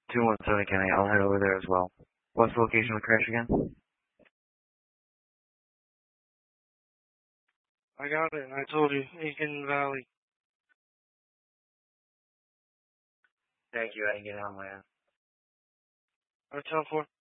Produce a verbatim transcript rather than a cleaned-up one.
two one seven County. I'll head over there as well. What's the location of the crash again? I got it. I told you, Aiken Valley. Thank you. I didn't get it on my end. I tell for.